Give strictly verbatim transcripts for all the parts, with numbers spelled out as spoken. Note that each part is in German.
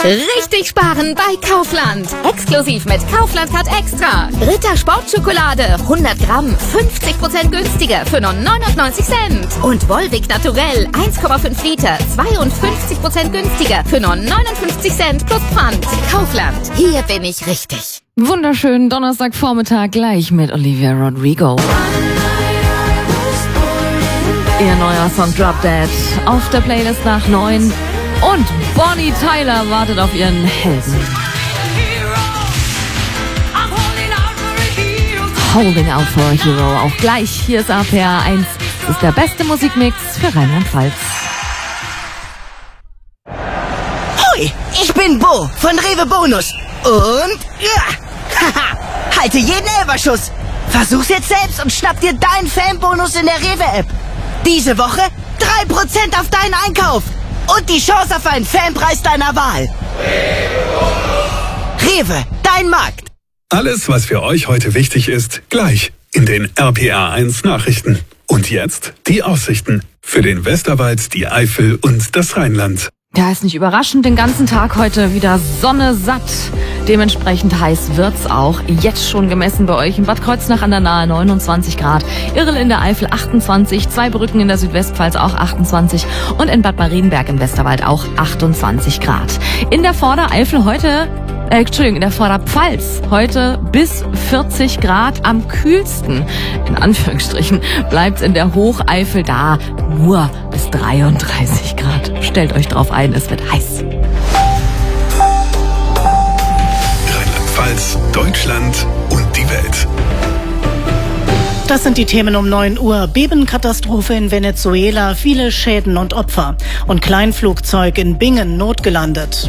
Richtig sparen bei Kaufland. Exklusiv mit Kaufland Card Extra. Ritter Sportschokolade hundert Gramm fünfzig Prozent günstiger für nur neunundneunzig Cent. Und Volvic Naturell eins Komma fünf Liter zweiundfünfzig Prozent günstiger für nur neunundfünfzig Cent plus Pfand. Kaufland, hier bin ich richtig. Wunderschönen Donnerstagvormittag gleich mit Olivia Rodrigo. Ihr neuer Song Drop Dead auf der Playlist nach neun. Und Bonnie Tyler wartet auf ihren Helden. Holding out for a Hero. Auch gleich. Hier ist A P R eins. Das ist der beste Musikmix für Rheinland-Pfalz. Hoi, ich bin Bo von Rewe Bonus. Und ja, haha, halte jeden Elferschuss. Versuch's jetzt selbst und schnapp dir deinen Fanbonus in der Rewe-App. Diese Woche drei Prozent auf deinen Einkauf. Und die Chance auf einen Fanpreis deiner Wahl. Rewe, dein Markt. Alles, was für euch heute wichtig ist, gleich in den R P R eins Nachrichten. Und jetzt die Aussichten für den Westerwald, die Eifel und das Rheinland. Ja, ist nicht überraschend, den ganzen Tag heute wieder Sonne satt. Dementsprechend heiß wird's auch. Jetzt schon gemessen bei euch in Bad Kreuznach an der Nahe neunundzwanzig Grad, Irl in der Eifel achtundzwanzig, Zweibrücken in der Südwestpfalz auch achtundzwanzig und in Bad Marienberg im Westerwald auch achtundzwanzig Grad. In der Vordereifel heute, äh, Entschuldigung, in der Vorderpfalz heute bis vierzig Grad. Am kühlsten, in Anführungsstrichen, bleibt's in der Hocheifel da nur bis dreiunddreißig Grad. Stellt euch drauf ein, es wird heiß. Rheinland-Pfalz, Deutschland und die Welt. Das sind die Themen um neun Uhr. Bebenkatastrophe in Venezuela, viele Schäden und Opfer. Und Kleinflugzeug in Bingen notgelandet.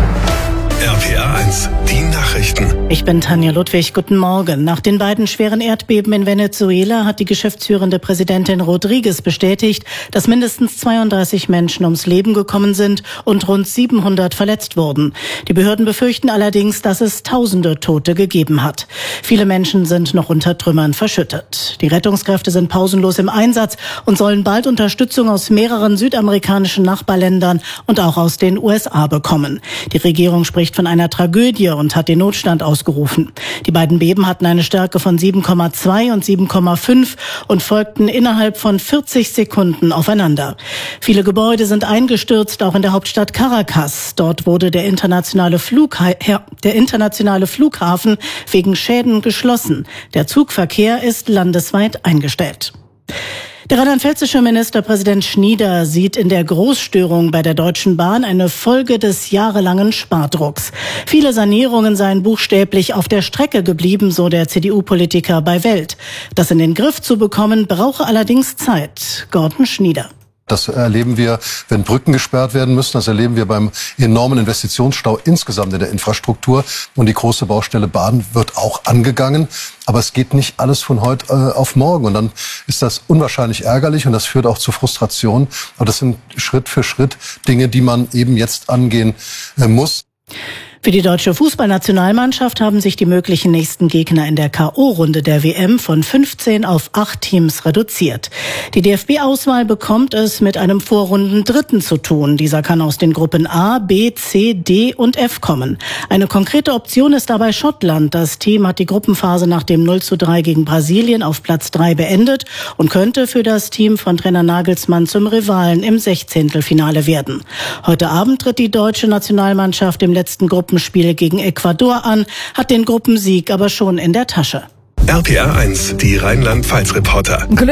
R P R eins, die Nachrichten. Ich bin Tanja Ludwig, guten Morgen. Nach den beiden schweren Erdbeben in Venezuela hat die geschäftsführende Präsidentin Rodriguez bestätigt, dass mindestens zweiunddreißig Menschen ums Leben gekommen sind und rund siebenhundert verletzt wurden. Die Behörden befürchten allerdings, dass es tausende Tote gegeben hat. Viele Menschen sind noch unter Trümmern verschüttet. Die Rettungskräfte sind pausenlos im Einsatz und sollen bald Unterstützung aus mehreren südamerikanischen Nachbarländern und auch aus den U S A bekommen. Die Regierung spricht von einer Tragödie und hat den Notstand ausgerufen. Die beiden Beben hatten eine Stärke von sieben Komma zwei und sieben Komma fünf und folgten innerhalb von vierzig Sekunden aufeinander. Viele Gebäude sind eingestürzt, auch in der Hauptstadt Caracas. Dort wurde der internationale, Flugha- der internationale Flughafen wegen Schäden geschlossen. Der Zugverkehr ist landesweit eingestellt. Der rheinland-pfälzische Ministerpräsident Schnieder sieht in der Großstörung bei der Deutschen Bahn eine Folge des jahrelangen Spardrucks. Viele Sanierungen seien buchstäblich auf der Strecke geblieben, so der C D U-Politiker bei Welt. Das in den Griff zu bekommen, brauche allerdings Zeit. Gordon Schnieder. Das erleben wir, wenn Brücken gesperrt werden müssen. Das erleben wir beim enormen Investitionsstau insgesamt in der Infrastruktur. Und die große Baustelle Bahn wird auch angegangen. Aber es geht nicht alles von heute äh, auf morgen. Und dann ist das unwahrscheinlich ärgerlich und das führt auch zu Frustration. Aber das sind Schritt für Schritt Dinge, die man eben jetzt angehen äh, muss. Für die deutsche Fußballnationalmannschaft haben sich die möglichen nächsten Gegner in der K O-Runde der W M von fünfzehn auf acht Teams reduziert. Die D F B-Auswahl bekommt es mit einem Vorrundendritten zu tun. Dieser kann aus den Gruppen A, B, C, D und F kommen. Eine konkrete Option ist dabei Schottland. Das Team hat die Gruppenphase nach dem null zu drei gegen Brasilien auf Platz drei beendet und könnte für das Team von Trainer Nagelsmann zum Rivalen im Sechzehntelfinale werden. Heute Abend tritt die deutsche Nationalmannschaft im letzten Gruppen Spiel gegen Ecuador an, hat den Gruppensieg aber schon in der Tasche. R P R eins, die Rheinland-Pfalz-Reporter.